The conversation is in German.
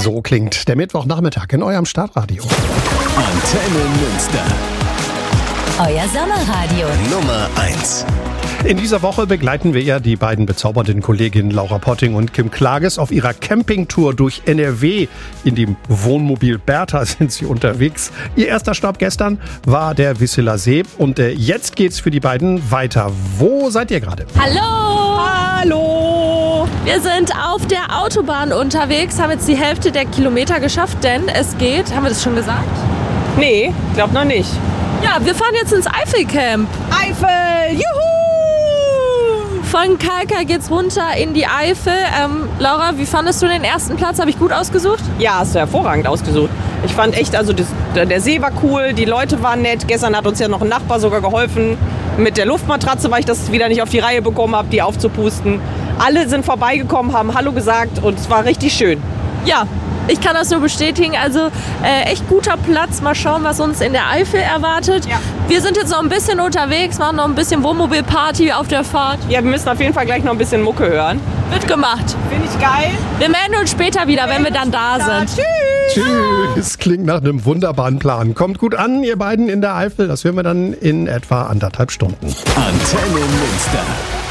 So klingt der Mittwochnachmittag in eurem Startradio. Antenne Münster. Euer Sommerradio. Nummer 1. In dieser Woche begleiten wir ja die beiden bezaubernden Kolleginnen Laura Potting und Kim Klages auf ihrer Campingtour durch NRW. In dem Wohnmobil Bertha sind sie unterwegs. Ihr erster Stopp gestern war der Wisseler See und jetzt geht's für die beiden weiter. Wo seid ihr gerade? Hallo! Hallo! Wir sind auf der Autobahn unterwegs, haben jetzt die Hälfte der Kilometer geschafft, denn es geht, haben wir das schon gesagt? Nee, glaub noch nicht. Ja, wir fahren jetzt ins Eifelcamp. Eifel! Juhu! Von Kalka geht's runter in die Eifel. Laura, wie fandest du den ersten Platz? Habe ich gut ausgesucht? Ja, hast du hervorragend ausgesucht. Ich fand echt, also der See war cool, die Leute waren nett. Gestern hat uns ja noch ein Nachbar sogar geholfen mit der Luftmatratze, weil ich das wieder nicht auf die Reihe bekommen habe, die aufzupusten. Alle sind vorbeigekommen, haben Hallo gesagt und es war richtig schön. Ja, ich kann das nur bestätigen. Also echt guter Platz. Mal schauen, was uns in der Eifel erwartet. Ja. Wir sind jetzt noch ein bisschen unterwegs, machen noch ein bisschen Wohnmobilparty auf der Fahrt. Ja, wir müssen auf jeden Fall gleich noch ein bisschen Mucke hören. Wird gemacht. Finde ich geil. Wir melden uns später wieder, wenn wir dann da sind. Tschüss! Tschüss, klingt nach einem wunderbaren Plan. Kommt gut an, ihr beiden in der Eifel. Das hören wir dann in etwa 1,5 Stunden. Antenne Münster.